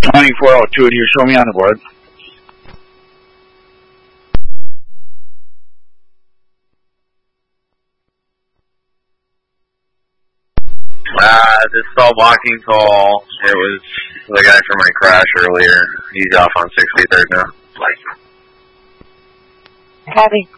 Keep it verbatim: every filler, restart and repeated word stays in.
twenty-four oh two, do you show me on the board? Uh, this saw walking tall. It was the guy from my crash earlier. He's off on sixty-third now. Copy.